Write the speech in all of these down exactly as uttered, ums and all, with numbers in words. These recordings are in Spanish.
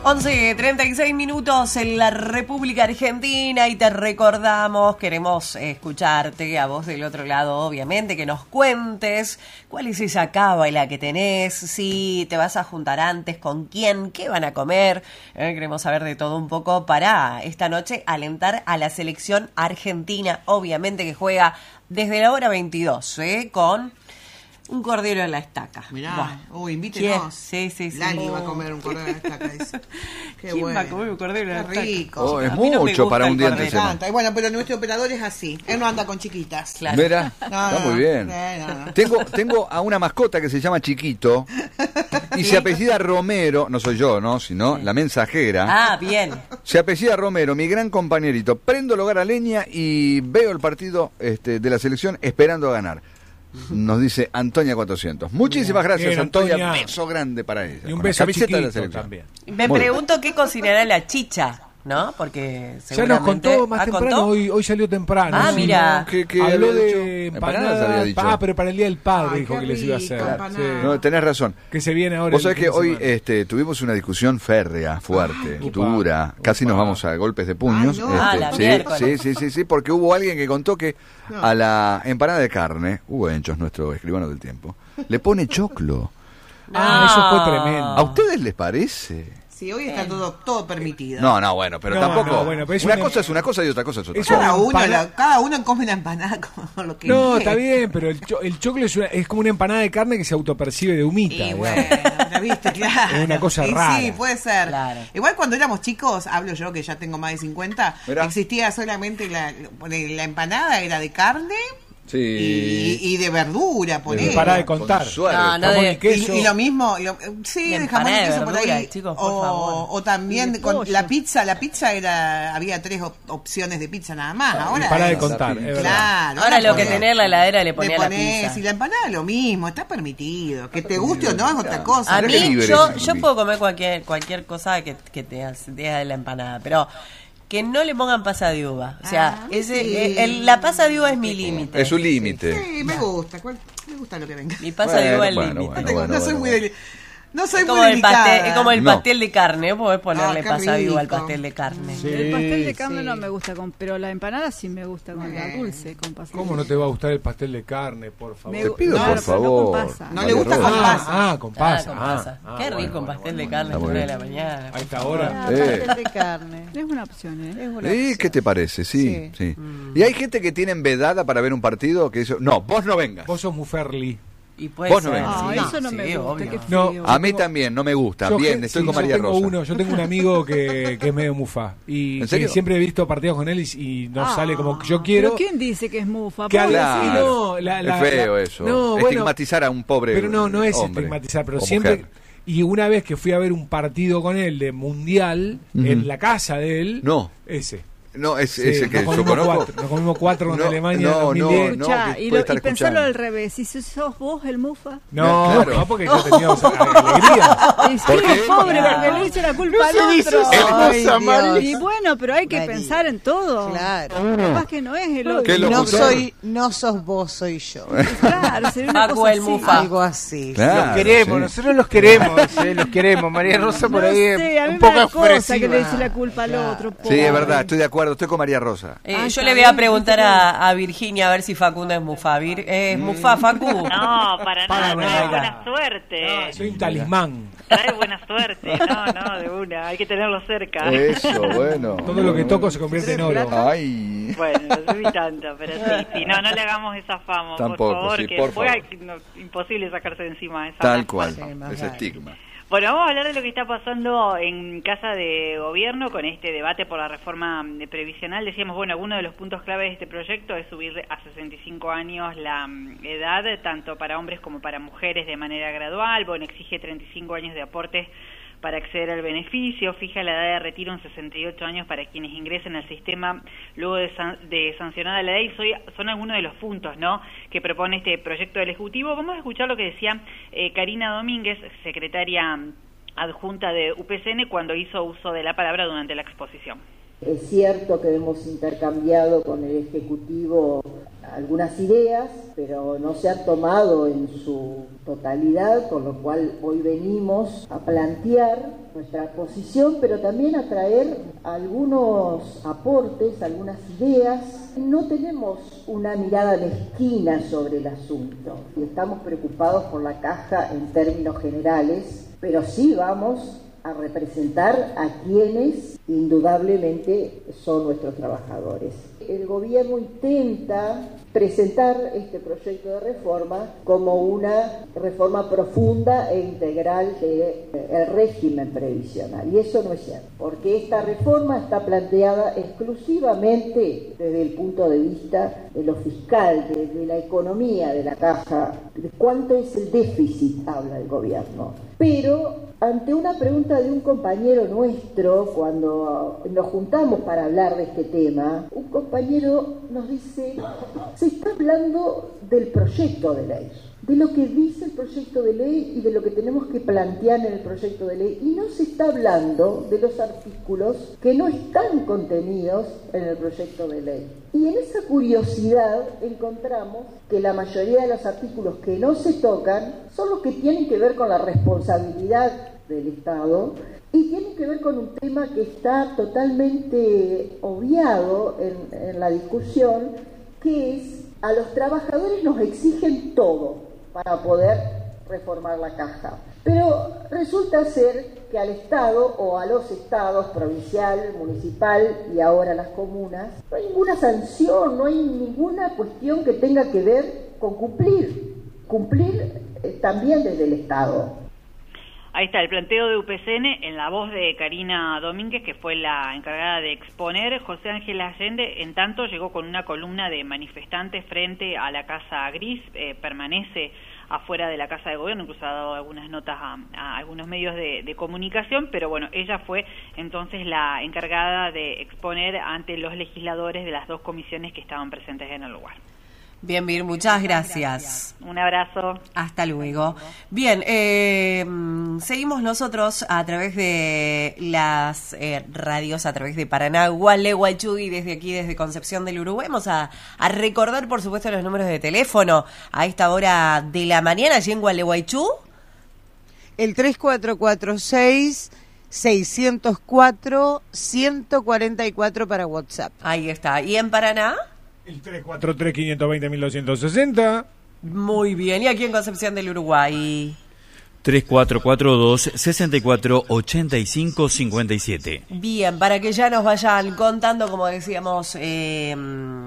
once treinta y seis minutos en la República Argentina y te recordamos, queremos escucharte a vos del otro lado, obviamente, que nos cuentes cuál es esa cábala que tenés, si te vas a juntar antes, con quién, qué van a comer. Eh, queremos saber de todo un poco para esta noche alentar a la selección argentina, obviamente que juega desde la hora veintidós, ¿eh? Con un cordero en la estaca. Mirá, uy, invítenos. Sí, sí, sí. Lali oh. va a comer un cordero en la estaca. Dice. Qué ¿Quién bueno. va a comer un cordero en la estaca? Qué rico. Oh, es A mí no me mucho gusta para el un día cordero. entre semana. Tanta. Y bueno, pero nuestro operador es así. Él no anda con chiquitas. Claro. Mira, No, está no, muy bien. no, no, no. Tengo, tengo a una mascota que se llama Chiquito y se apellida Romero, no soy yo, ¿no? Sino la mensajera. Ah, bien. Se apellida Romero, mi gran compañerito. Prendo el hogar a leña y veo el partido este, de la selección esperando a ganar. Nos dice Antonia cuatrocientos. Muchísimas gracias, Bien, Antonia. Antonia. Beso grande para ella. Y un Con la beso camiseta chiquito de la selección. también. Me Muy pregunto qué cocinará la chicha, ¿no? Porque Ya nos seguramente... contó más ¿Ah, temprano, contó? hoy, hoy salió temprano. Ah, sí. mira. ¿Qué- qué Habló había dicho? de Empanadas empanadas. había dicho. Ah, pero para el Día del Padre Ay, dijo qué que les iba a hacer. rico, Sí. empanadas. No, tenés razón. Que se viene ahora. Vos el sabés fin que de hoy semana. este, tuvimos una discusión férrea, fuerte, Upa. dura. Casi Upa. nos vamos a golpes de puños. Ay, no. Este, Ah, la sí, miércoles. sí, sí, sí, sí, porque hubo alguien que contó que No. a la empanada de carne, Hugo Enchos, nuestro escribano del tiempo, le pone choclo. Ah, eso fue tremendo. ¿A ustedes les parece? Sí, hoy está todo, todo permitido. No, no, bueno, pero No, tampoco. no, bueno, pero es una una- cosa es una cosa y otra cosa es otra Es cosa. Cada una uno, empana- la- cada uno come una empanada con lo que No, quiere. está bien, pero el, cho- el choclo es, una- es como una empanada de carne que se autopercibe de humita. Y digamos. bueno, ¿la viste? Claro. Es una cosa Y rara. Sí, puede ser. Claro. Igual cuando éramos chicos, hablo yo que ya tengo más de cincuenta, Mirá. existía solamente la, la empanada, era de carne Sí. y, y de verdura, por Y eso. para de contar. Con suerte. No, no Jamón de- y queso. Y, y lo mismo, lo- sí, Y de jamón y empanada de queso por verdura, ahí. chicos, por o, favor. o también Y de con pollo. la pizza, la pizza era, había tres op- opciones de pizza nada más. Ahora Y para de es- contar, es verdad. Claro, Ahora lo que ponés- tenía en la heladera le le ponía la ponés, pizza. y la empanada lo mismo, está permitido. Que te guste o no es otra cosa. A Pero mí, qué libre yo, es, yo Luis. puedo comer cualquier cualquier cosa que, que te hace- te haga de la empanada, pero que no le pongan pasa de uva. O sea, Ah, ese, sí. eh, el- la pasa de uva es mi límite. Es un límite. Sí, me gusta, cuál- me gusta lo que venga. Mi pasa de uva es el Bueno, límite. bueno, no, tengo- bueno, no soy bueno, muy bueno. deli- no soy Es como muy el pastel, delicada. es como el No. pastel de carne, ¿eh? Podés ponerle Ah, qué pasa de uva al rico. pastel de carne. Sí. El pastel de carne sí. no me gusta, con, pero la empanada sí me gusta con la Bien. dulce, con pastel. ¿Cómo no te va a gustar el pastel de carne, por favor? Me Te gu- pido, no, por pero no favor. con pasa. No María le gusta Rosa. con Ah, pasa. ah, con Ah, pasa. con ah, pasa. ah, Qué bueno, rico un bueno, pastel de bueno. carne a Está las muy nueve de bien. la mañana. A esta hora. Ah, Eh. pastel de carne. Es una opción, ¿eh? Es una ¿Y opción. qué te parece? Sí, sí. Sí. Y hay gente que tiene vedada para ver un partido que dice, no, vos no vengas. Vos sos Muferli. Y puede Vos no ser. vengas. Ah, Sí, eso no sí, me gusta, obvio. qué No, feo. A mí tengo- también, no me gusta. Yo Bien, gen- estoy sí, con yo María tengo Rosa. uno, yo tengo un amigo que, que es medio mufa. Y ¿En serio? que siempre he visto partidos con él y, y no Ah, sale como que yo quiero. ¿Pero quién dice que es mufa? Que Pobre, habla- sí, Claro. no, la- la- es feo la- eso. no, bueno, Estigmatizar a un pobre Pero no, no es hombre estigmatizar, pero o siempre. mujer. Y una vez que fui a ver un partido con él de mundial Ujú. en la casa de él, No. ese. No, es Sí, ese que nos yo comimos conozco. cuatro, nos comimos cuatro con No, Alemania no, en no, dos mil diez. no. Escuchá, que y, puede lo- estar y pensalo escuchando. al revés. Si sos vos el mufa. No, Claro. no, porque yo tenía o sea, alegría. Y sí, ¿Por qué? pobre, Claro. porque le hice la culpa al dice otro. eso, Ay, Rosa, Dios. María. Y bueno, pero hay que María. pensar en todo. Claro. Capaz que no es el otro. ¿Qué lo No puso? soy, no sos vos, soy yo. Claro, sería una Facu cosa el así. mufa. Algo así. Claro, sí. Queremos, sí. nosotros los queremos, eh, los queremos. María Rosa por No ahí es sé, a mí un me poco da cosa que le expresiva. eche la culpa al otro. Sí, pobre. es verdad, estoy de acuerdo, estoy con María Rosa. Eh, Ah, yo está le voy a bien, preguntar viste a, a Virginia a ver si Facundo es mufa. Vir- ¿Es mufa, Facu? No, para Para nada, trae nada. buena suerte. Ah, soy un talismán. Trae buena suerte. No, no, de una, hay que tenerlo cerca. Eso, bueno. Todo lo que toco se convierte en oro. Ay. Bueno, no soy tanto, pero sí, sí, no, no le hagamos esa fama, Tampoco, por favor, sí, que por fue favor. no, imposible sacarse de encima esa Tal mala cual, fama. ese estigma. Bueno, vamos a hablar de lo que está pasando en Casa de Gobierno con este debate por la reforma eh, previsional. Decíamos, bueno, uno de los puntos clave de este proyecto es subir a sesenta y cinco años la mm, edad, tanto para hombres como para mujeres, de manera gradual. Bueno, exige treinta y cinco años de aporte para acceder al beneficio, fija la edad de retiro en sesenta y ocho años para quienes ingresen al sistema luego de, san, de sancionada la ley. Soy, son algunos de los puntos, ¿no?, que propone este proyecto del Ejecutivo. Vamos a escuchar lo que decía eh, Karina Domínguez, secretaria adjunta de U P C N, cuando hizo uso de la palabra durante la exposición. Es cierto que hemos intercambiado con el Ejecutivo algunas ideas, pero no se ha tomado en su totalidad, por lo cual hoy venimos a plantear nuestra posición, pero también a traer algunos aportes, algunas ideas. No tenemos una mirada mezquina sobre el asunto y estamos preocupados por la caja en términos generales, pero sí vamos a representar a quienes indudablemente son nuestros trabajadores. El gobierno intenta presentar este proyecto de reforma como una reforma profunda e integral del régimen previsional. Y eso no es cierto, porque esta reforma está planteada exclusivamente desde el punto de vista de lo fiscal, de, de la economía de la caja, de cuánto es el déficit, habla el gobierno. Pero ante una pregunta de un compañero nuestro, cuando nos juntamos para hablar de este tema, un compañero nos dice, se está hablando del proyecto de ley, de lo que dice el proyecto de ley y de lo que tenemos que plantear en el proyecto de ley, y no se está hablando de los artículos que no están contenidos en el proyecto de ley. Y en esa curiosidad encontramos que la mayoría de los artículos que no se tocan son los que tienen que ver con la responsabilidad del Estado y tienen que ver con un tema que está totalmente obviado en, en la discusión, que es a los trabajadores nos exigen todo para poder reformar la caja. Pero resulta ser que al Estado o a los estados, provincial, municipal y ahora las comunas, no hay ninguna sanción, no hay ninguna cuestión que tenga que ver con cumplir, cumplir eh, también desde el Estado. Ahí está el planteo de U P C N en la voz de Karina Domínguez, que fue la encargada de exponer. José Ángel Allende, en tanto, llegó con una columna de manifestantes frente a la Casa Gris, eh, permanece afuera de la Casa de Gobierno, incluso ha dado algunas notas a, a algunos medios de, de comunicación, pero bueno, ella fue entonces la encargada de exponer ante los legisladores de las dos comisiones que estaban presentes en el lugar. Bien, Vir, muchas gracias. Un abrazo. Hasta luego. Bien, eh, seguimos nosotros a través de las eh, radios, a través de Paraná, Gualeguaychú, y desde aquí, desde Concepción del Uruguay. Vamos a, a recordar, por supuesto, los números de teléfono a esta hora de la mañana, allí en Gualeguaychú. El tres cuatro cuatro seis, seis cero cuatro, uno cuatro cuatro para WhatsApp. Ahí está. ¿Y en Paraná? El tres cuatro tres, cinco dos cero, mil doscientos sesenta. Muy bien. ¿Y aquí en Concepción del Uruguay? tres cuatro cuatro dos, seis cuatro, ocho cinco cinco siete. Bien, para que ya nos vayan contando, como decíamos, eh,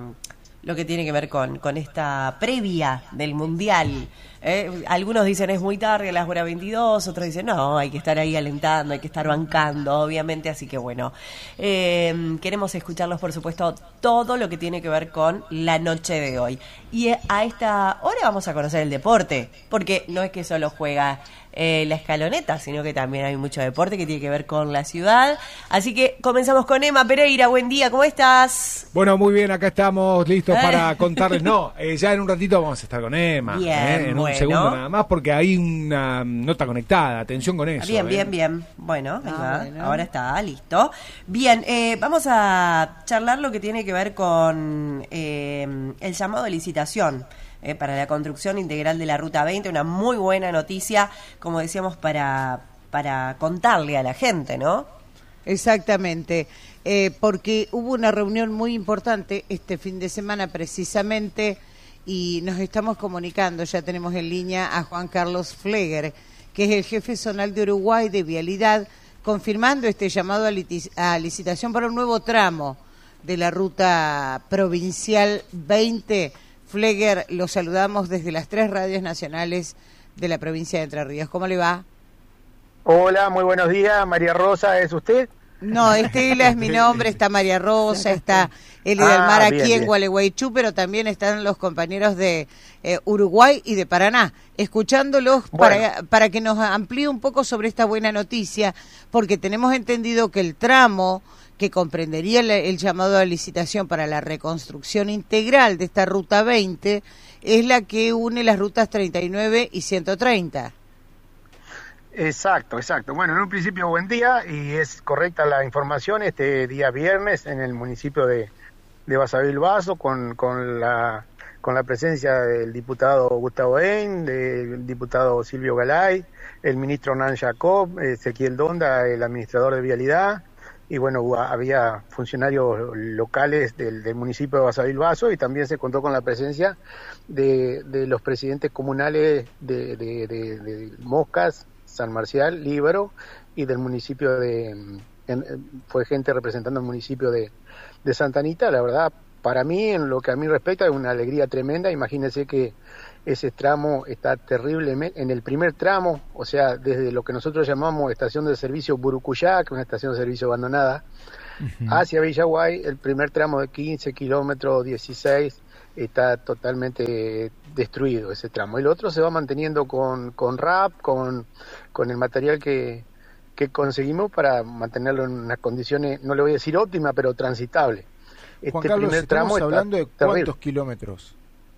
lo que tiene que ver con, con esta previa del Mundial. Eh, algunos dicen es muy tarde, a las hora veintidós, otros dicen no, hay que estar ahí alentando, hay que estar bancando, obviamente, así que bueno, eh, queremos escucharlos, por supuesto, todo lo que tiene que ver con la noche de hoy. Y a esta hora vamos a conocer el deporte, porque no es que solo juega eh, la escaloneta, sino que también hay mucho deporte que tiene que ver con la ciudad. Así que comenzamos con Emma Pereira. Buen día, ¿cómo estás? Bueno, muy bien, acá estamos listos para contarles. No, eh, ya en un ratito vamos a estar con Emma. Bien, eh, en bueno. un segundo nada más, porque hay una nota conectada. Atención con eso. Bien, eh. bien, bien. Bueno, ahí Ah, va. bueno. Ahora está, listo. Bien, eh, vamos a charlar lo que tiene que ver con eh, el llamado de licitación eh, para la construcción integral de la Ruta veinte. Una muy buena noticia, como decíamos, para, para contarle a la gente, ¿no? Exactamente, eh, porque hubo una reunión muy importante este fin de semana precisamente y nos estamos comunicando, ya tenemos en línea a Juan Carlos Fleger, que es el jefe zonal de Uruguay de Vialidad, confirmando este llamado a, litis- a licitación para un nuevo tramo de la Ruta Provincial veinte. Fleger, lo saludamos desde las tres radios nacionales de la provincia de Entre Ríos. ¿Cómo le va? Hola, muy buenos días. María Rosa, ¿es usted? No, Estela es mi nombre, está María Rosa, está Eli Ah, del Mar aquí bien, en bien. Gualeguaychú, pero también están los compañeros de eh, Uruguay y de Paraná, escuchándolos Bueno. para, para que nos amplíe un poco sobre esta buena noticia, porque tenemos entendido que el tramo que comprendería el, el llamado a licitación para la reconstrucción integral de esta Ruta veinte es la que une las rutas treinta y nueve y ciento treinta. Exacto, exacto. Bueno, en un principio buen día y es correcta la información. Este día viernes en el municipio de, de Basavilbaso con, con la con la presencia del diputado Gustavo Hein, del diputado Silvio Galay, el ministro Hernán Jacob, Ezequiel Donda, el administrador de Vialidad, y bueno, había funcionarios locales del, del municipio de Basavilbaso, y también se contó con la presencia de, de los presidentes comunales de, de, de, de Moscas, San Marcial, Líbaro, y del municipio de... En, fue gente representando el municipio de, de Santa Anita. La verdad, para mí, en lo que a mí respecta, es una alegría tremenda. Imagínense que ese tramo está terriblemente, en el primer tramo, o sea, desde lo que nosotros llamamos estación de servicio Burucuyá, que es una estación de servicio abandonada, uh-huh, hacia Villaguay, el primer tramo de quince kilómetros, dieciséis, está totalmente destruido ese tramo. El otro se va manteniendo con, con R A P, con, con el material que, que conseguimos para mantenerlo en unas condiciones, no le voy a decir óptimas, pero transitables. Este Juan Carlos, primer tramo estamos hablando de cuántos terrible. kilómetros.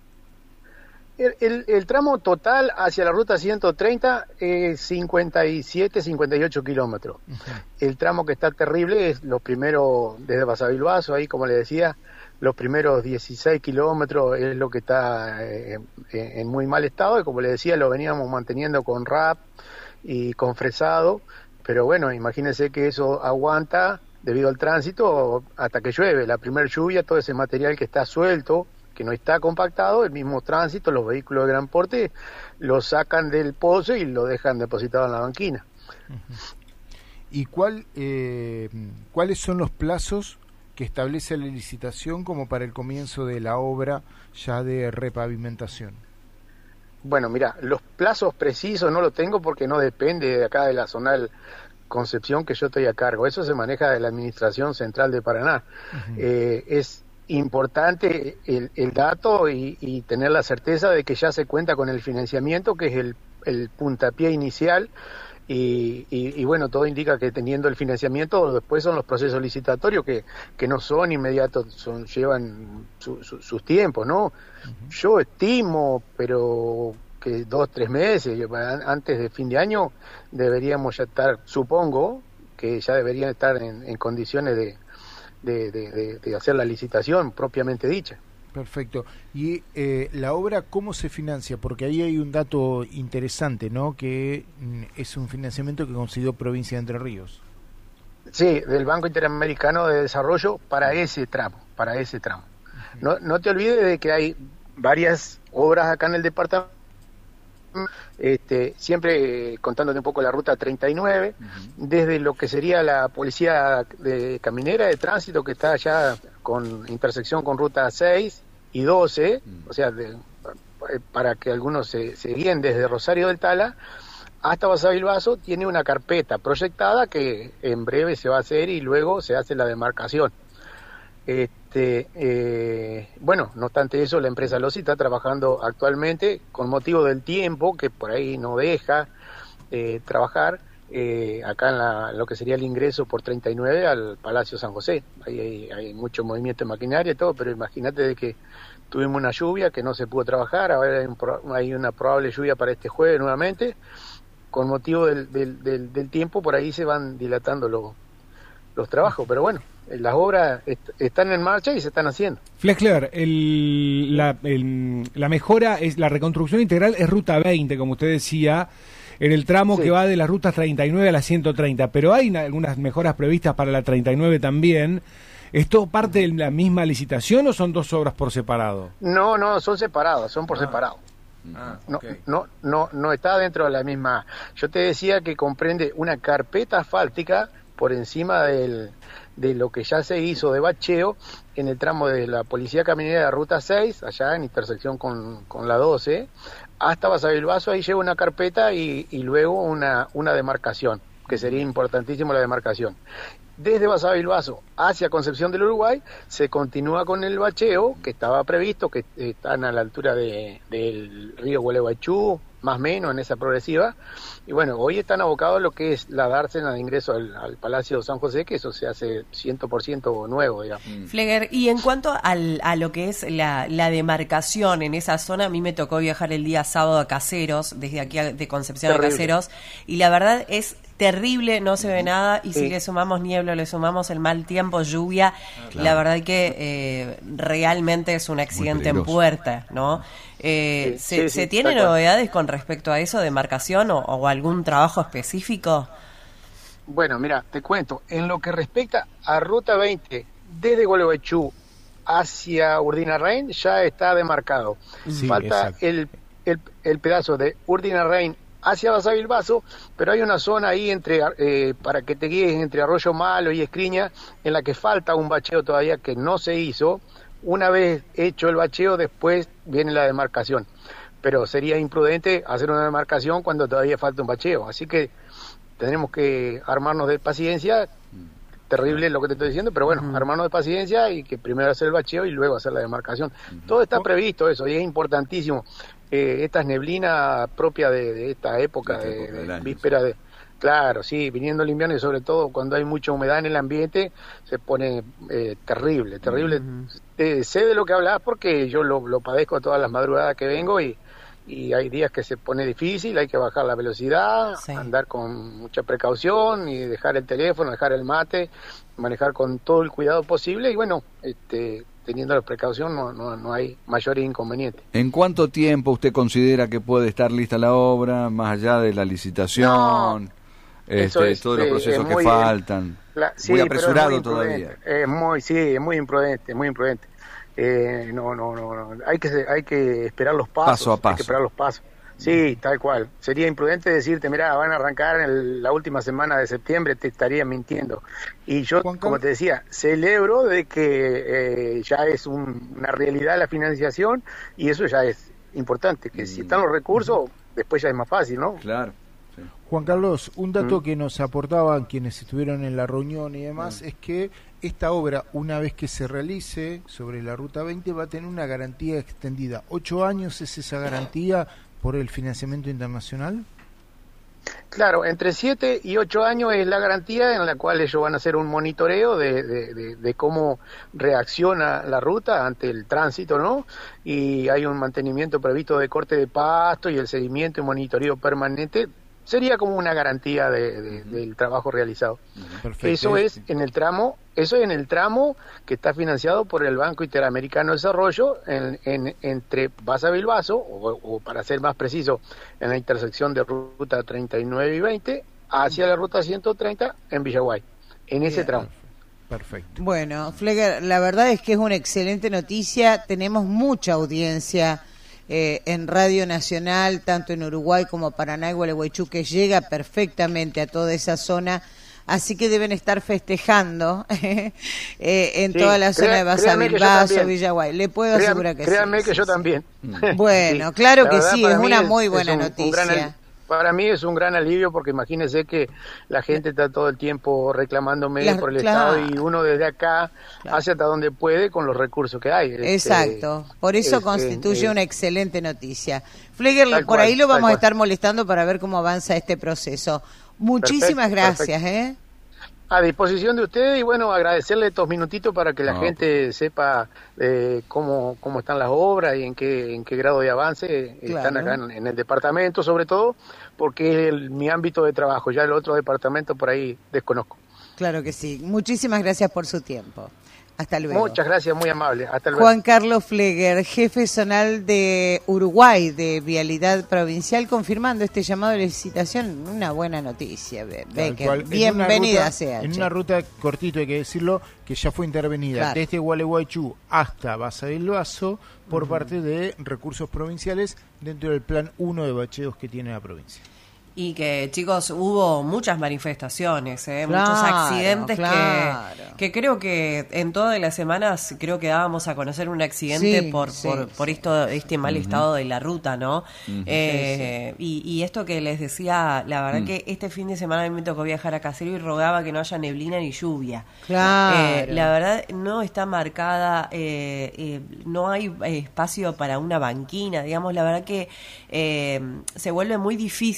El, el, el tramo total hacia la ruta ciento treinta es cincuenta y siete, cincuenta y ocho kilómetros. Uh-huh. El tramo que está terrible es los primeros, desde Basavilbaso, ahí como le decía, los primeros dieciséis kilómetros es lo que está eh, en muy mal estado, y como le decía, lo veníamos manteniendo con R A P y con fresado, pero bueno, imagínense que eso aguanta debido al tránsito hasta que llueve. La primera lluvia, todo ese material que está suelto, que no está compactado, el mismo tránsito, los vehículos de gran porte lo sacan del pozo y lo dejan depositado en la banquina. Uh-huh. ¿Y cuál, eh, cuáles son los plazos que establece la licitación como para el comienzo de la obra ya de repavimentación? Bueno, mira, los plazos precisos no los tengo porque no depende de acá de la zonal Concepción, que yo estoy a cargo. Eso se maneja de la Administración Central de Paraná. Uh-huh. Eh, es importante el, el dato y, y tener la certeza de que ya se cuenta con el financiamiento, que es el, el puntapié inicial, y, y, y bueno, todo indica que teniendo el financiamiento después son los procesos licitatorios que, que no son inmediatos, son llevan su, su, sus tiempos, ¿no? Uh-huh. Yo estimo, pero que dos, tres meses, antes de fin de año deberíamos ya estar, supongo, que ya deberían estar en, en condiciones de De, de, de hacer la licitación propiamente dicha. Perfecto. ¿Y eh, la obra cómo se financia? Porque ahí hay un dato interesante, ¿no? Que mm, es un financiamiento que consiguió Provincia de Entre Ríos. Sí, del Banco Interamericano de Desarrollo para ese tramo, para ese tramo. Uh-huh. No, no te olvides de que hay varias obras acá en el departamento. Este, siempre eh, contándote un poco la ruta treinta y nueve, uh-huh, desde lo que sería la policía de caminera de tránsito, que está allá con intersección con ruta seis y doce, uh-huh, o sea, de, para que algunos se, se guíen desde Rosario del Tala hasta Basavilbaso, tiene una carpeta proyectada que en breve se va a hacer y luego se hace la demarcación. Este, eh, bueno, no obstante eso, la empresa Losi está trabajando actualmente con motivo del tiempo que por ahí no deja eh, trabajar eh, acá en la, lo que sería el ingreso por treinta y nueve al Palacio San José. Ahí hay, hay mucho movimiento de maquinaria y todo, pero imagínate de que tuvimos una lluvia que no se pudo trabajar, ahora hay, un, hay una probable lluvia para este jueves nuevamente. Con motivo del, del, del, del tiempo, por ahí se van dilatando los, los trabajos, pero bueno, las obras est están en marcha y se están haciendo. Flexler, el, la, el, la mejora, es la reconstrucción integral es ruta veinte, como usted decía, en el tramo sí, que va de las rutas treinta y nueve a la ciento treinta, pero hay algunas mejoras previstas para la treinta y nueve también. ¿Es todo parte de la misma licitación o son dos obras por separado? No, no, son separadas, son por ah. separado. Ah, no, okay. no, no, no está dentro de la misma. Yo te decía que comprende una carpeta asfáltica por encima del, de lo que ya se hizo de bacheo en el tramo de la Policía Caminera de la Ruta seis, allá en intersección con, con la doce, hasta Basavilbaso. Ahí lleva una carpeta y, y luego una, una demarcación, que sería importantísimo la demarcación. Desde Basavilbaso hacia Concepción del Uruguay se continúa con el bacheo que estaba previsto, que están a la altura de, del río Gualeguaychú, más o menos en esa progresiva. Y bueno, hoy están abocados a lo que es la dársena de ingreso al, al Palacio San José, que eso se hace cien por ciento nuevo, digamos. Fleger, y en cuanto al, a lo que es la, la demarcación en esa zona, a mí me tocó viajar el día sábado a Caseros, desde aquí a, de Concepción Terrible. a Caseros, y la verdad es terrible, no se ve nada, y Sí. si le sumamos niebla, le sumamos el mal tiempo, lluvia, Claro. la verdad que eh, realmente es un accidente en peligroso. puerta, ¿no? Eh, Sí, ¿se, sí, ¿se sí, tiene tal cual. novedades con respecto a eso de marcación o, o algún trabajo específico? Bueno, mira, te cuento, en lo que respecta a Ruta veinte, desde Gualeguaychú hacia Urdinarrain ya está demarcado. Sí, Falta exacto. el, el, el pedazo de Urdinarrain hacia Basavilbaso, pero hay una zona ahí entre eh, para que te guíes entre Arroyo Malo y Escriña, en la que falta un bacheo todavía que no se hizo. Una vez hecho el bacheo, después viene la demarcación. Pero sería imprudente hacer una demarcación cuando todavía falta un bacheo. Así que tenemos que armarnos de paciencia. Terrible lo que te estoy diciendo, pero bueno, armarnos de paciencia y que primero hacer el bacheo y luego hacer la demarcación. Todo está previsto eso y es importantísimo. Eh, estas neblinas propias de, de esta época, De esta de, época del de año, víspera de... Claro, sí, viniendo el invierno y sobre todo cuando hay mucha humedad en el ambiente, se pone eh, terrible, terrible. Eh, sé de lo que hablás porque yo lo, lo padezco todas las madrugadas que vengo y, y hay días que se pone difícil, hay que bajar la velocidad, Sí. andar con mucha precaución y dejar el teléfono, dejar el mate, manejar con todo el cuidado posible y bueno, este, teniendo la precaución no, no, no hay mayores inconvenientes. ¿En cuánto tiempo usted considera que puede estar lista la obra, más allá de la licitación, eso este, es, todos los eh, procesos es que muy- faltan? La- sí, muy pero es apresurado muy todavía. imprudente. Es muy, sí, es muy imprudente, muy imprudente. Eh, no, no, no, no. Hay que, se- hay que esperar los pasos. Paso a paso. Hay que esperar los pasos. Sí, tal cual. Sería imprudente decirte, mira, van a arrancar en el- la última semana de septiembre, te estaría mintiendo. Y yo, Juan como Carlos. te decía, celebro de que eh, ya es un- una realidad la financiación y eso ya es importante, que si están los recursos, después ya es más fácil, ¿no? Claro. sí. Juan Carlos, un dato Mm. que nos aportaban quienes estuvieron en la reunión y demás es que esta obra, una vez que se realice sobre la Ruta veinte, va a tener una garantía extendida. ¿Ocho años es esa garantía por el financiamiento internacional? Claro, entre siete y ocho años es la garantía en la cual ellos van a hacer un monitoreo de, de, de, de cómo reacciona la ruta ante el tránsito, ¿no? Y hay un mantenimiento previsto de corte de pasto y el seguimiento y monitoreo permanente. Sería como una garantía de, de, del trabajo realizado. Perfecto. Eso es en el tramo, eso es en el tramo que está financiado por el Banco Interamericano de Desarrollo en, en, entre Basavilbaso, o, o para ser más preciso, en la intersección de ruta treinta y nueve y veinte, hacia la ruta ciento treinta en Villaguay, en ese Bien. tramo. Perfecto. Bueno, Fleger, la verdad es que es una excelente noticia. Tenemos mucha audiencia eh, en Radio Nacional, tanto en Uruguay como Paraná y Gualeguaychú, que llega perfectamente a toda esa zona. Así que deben estar festejando eh, en Sí, toda la zona crea- de créanme que yo Basavilbaso, también. Villaguay. Le puedo Créan- asegurar que créanme sí. que sí, yo sí. también. Bueno, Sí. claro La que verdad, sí, para es mí una muy buena un- un gran noticia. ali- para mí es un gran alivio porque imagínese que la gente está todo el tiempo reclamándome Las- por el claro. Estado y uno desde acá Claro. hace hasta donde puede con los recursos que hay. Este, Exacto, por eso este, constituye eh, una excelente noticia. Fleger, Tal por cual, ahí lo tal vamos a cual. estar molestando para ver cómo avanza este proceso. Muchísimas Perfecto, gracias, ¿eh? A disposición de ustedes y bueno, agradecerle estos minutitos para que la No, gente sepa eh, cómo, cómo están las obras y en qué, en qué grado de avance están Claro. acá en, en el departamento, sobre todo, porque es el- mi ámbito de trabajo, ya el otro departamento por ahí desconozco. Claro que sí. Muchísimas gracias por su tiempo. Hasta luego. Muchas gracias, muy amable. Hasta luego. Juan Carlos Fleger, jefe zonal de Uruguay de Vialidad Provincial, confirmando este llamado de licitación. Una buena noticia, Be- Tal Becker. cual. En una Bienvenida ruta- sea. En che. una ruta cortito, hay que decirlo, que ya fue intervenida Claro. desde Gualeguaychú hasta Basavilbaso por parte de recursos provinciales dentro del plan uno de bacheos que tiene la provincia. Y que, chicos, hubo muchas manifestaciones, ¿eh? Claro, muchos accidentes claro. que, que creo que en todas las semanas creo que dábamos a conocer un accidente Sí, por, sí, por, por sí. esto, este mal estado de la ruta, ¿no? Eh, Y, y esto que les decía, la verdad que este fin de semana a mí me tocó viajar a Caserío y rogaba que no haya neblina ni lluvia. Claro. Eh, la verdad no está marcada, eh, eh, no hay eh, espacio para una banquina, digamos, la verdad que eh, se vuelve muy difícil transitar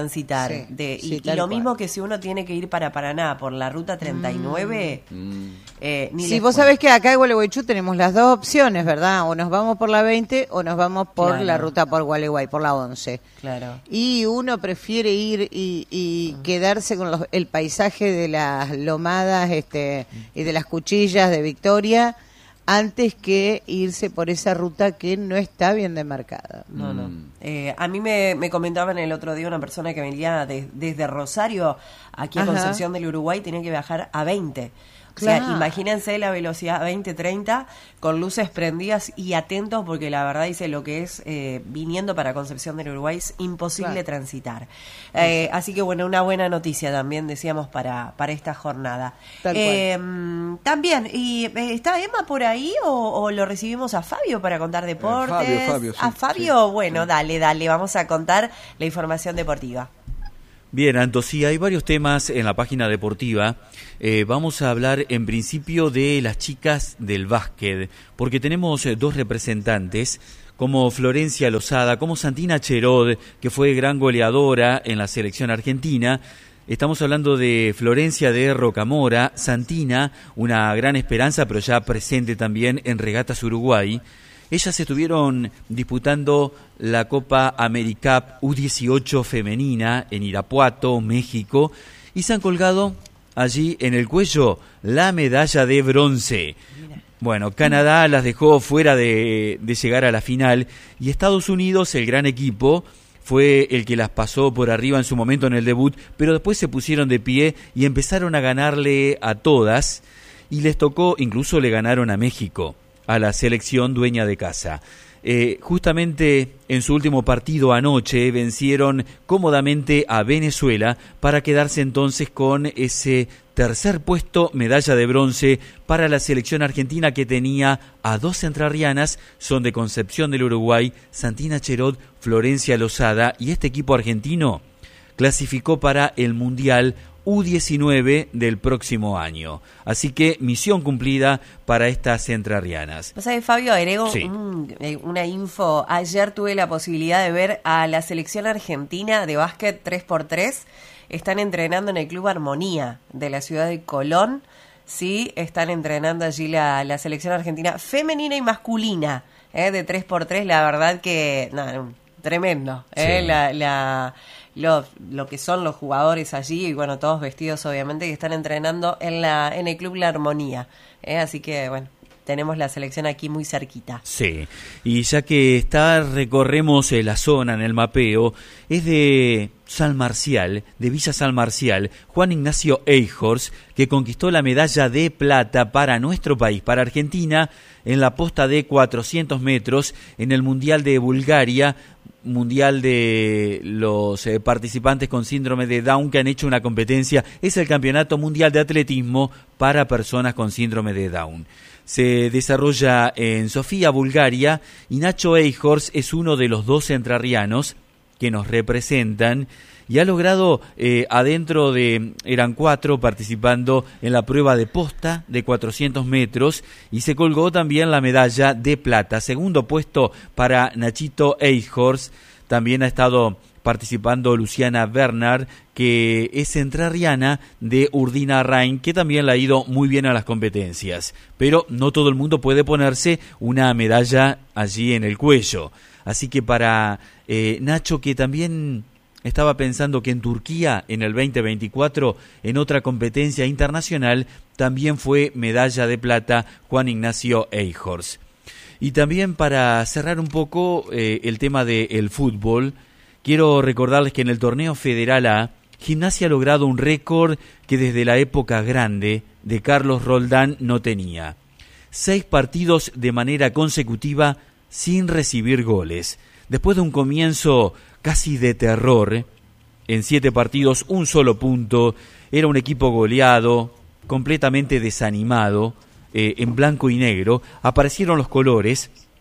transitar. Sí, de, sí, y, y tal lo cual. mismo que si uno tiene que ir para Paraná por la ruta treinta y nueve, Mm. eh, ni Sí, les vos cuento. sabés que acá en Gualeguaychú tenemos las dos opciones, ¿verdad? O nos vamos por la veinte o nos vamos por Claro. la ruta por Gualeguay, por la once. Claro. Y uno prefiere ir y, y quedarse con los- el paisaje de las lomadas este, y de las cuchillas de Victoria antes que irse por esa ruta que no está bien demarcada. No, no. Eh, a mí me, me comentaban el otro día una persona que venía de- desde Rosario aquí a Ajá. Concepción del Uruguay, tenía que viajar a veinte. O sea, Claro. imagínense la velocidad veinte treinta con luces prendidas y atentos porque la verdad dice lo que es eh, viniendo para Concepción del Uruguay es imposible Claro. transitar. Eh, así que bueno, una buena noticia también decíamos para, para esta jornada. Tal Eh, mm, también, ¿y eh, está Emma por ahí o, o lo recibimos a Fabio para contar deportes? Fabio, Fabio, sí, a Fabio, sí, bueno, dale, dale, vamos a contar la información deportiva. Bien, Anto, sí, hay varios temas en la página deportiva. Eh, vamos a hablar en principio de las chicas del básquet, porque tenemos eh, dos representantes, como Florencia Lozada, como Santina Cherod, que fue gran goleadora en la selección argentina. Estamos hablando de Florencia de Rocamora, Santina, una gran esperanza, pero ya presente también en Regatas Uruguay. Ellas estuvieron disputando la Copa AmeriCup U dieciocho femenina en Irapuato, México, y se han colgado allí en el cuello la medalla de bronce. Bueno, Canadá las dejó fuera de, de llegar a la final y Estados Unidos, el gran equipo, fue el que las pasó por arriba en su momento en el debut, pero después se pusieron de pie y empezaron a ganarle a todas y les tocó, incluso le ganaron a México, a la selección dueña de casa. Eh, justamente en su último partido anoche vencieron cómodamente a Venezuela para quedarse entonces con ese tercer puesto, medalla de bronce para la selección argentina que tenía a dos entrerrianas, son de Concepción del Uruguay, Santina Cherod, Florencia Lozada, y este equipo argentino clasificó para el Mundial U diecinueve del próximo año. Así que misión cumplida para estas entrerrianas. ¿No sabes, Fabio? Agrego Sí. un- eh, una info. Ayer tuve la posibilidad de ver a la selección argentina de básquet tres por tres. Están entrenando en el Club Armonía de la ciudad de Colón. Sí, están entrenando allí la, la selección argentina femenina y masculina eh, de tres por tres. La verdad que, no, tremendo. Eh, Sí. la, la, lo, lo que son los jugadores allí, y bueno, todos vestidos obviamente, que están entrenando en, la, en el Club La Armonía. Eh, así que, bueno, tenemos la selección aquí muy cerquita. Sí, y ya que está, recorremos eh, la zona en el mapeo, es de San Marcial, de Villa San Marcial, Juan Ignacio Eichhorst, que conquistó la medalla de plata para nuestro país, para Argentina, en la posta de cuatrocientos metros en el Mundial de Bulgaria, mundial de los eh, participantes con síndrome de Down que han hecho una competencia, es el Campeonato Mundial de Atletismo para personas con síndrome de Down. Se desarrolla en Sofía, Bulgaria, y Nacho Eichhorst es uno de los dos entrerrianos que nos representan y ha logrado eh, adentro de, eran cuatro participando en la prueba de posta de cuatrocientos metros y se colgó también la medalla de plata. Segundo puesto para Nachito Eichhorst, también ha estado participando Luciana Bernard, que es entrerriana de Urdina Rain, que también le ha ido muy bien a las competencias. Pero no todo el mundo puede ponerse una medalla allí en el cuello. Así que para eh, Nacho, que también estaba pensando que en Turquía, en el veinte veinticuatro, en otra competencia internacional, también fue medalla de plata Juan Ignacio Eichhorst. Y también para cerrar un poco eh, el tema del fútbol, quiero recordarles que en el torneo Federal A, Gimnasia ha logrado un récord que desde la época grande de Carlos Roldán no tenía. Seis partidos de manera consecutiva sin recibir goles. Después de un comienzo casi de terror, en siete partidos un solo punto, era un equipo goleado, completamente desanimado, eh, en blanco y negro, aparecieron los colores.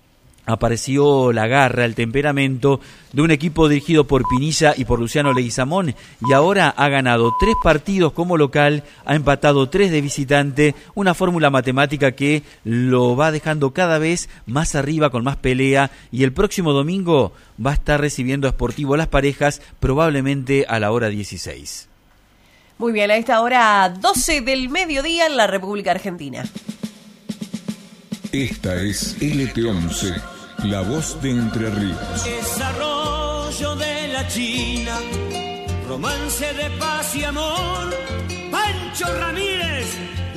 apareció la garra, el temperamento de un equipo dirigido por Pinilla y por Luciano Leguizamón, y ahora ha ganado tres partidos como local, ha empatado tres de visitante, una fórmula matemática que lo va dejando cada vez más arriba con más pelea, y el próximo domingo va a estar recibiendo a Sportivo Las Parejas, probablemente a la hora dieciséis. Muy bien, a esta hora doce del mediodía en la República Argentina. Esta es L T once, la voz de Entre Ríos. Desarrollo de la China, romance de paz y amor, Pancho Ramírez.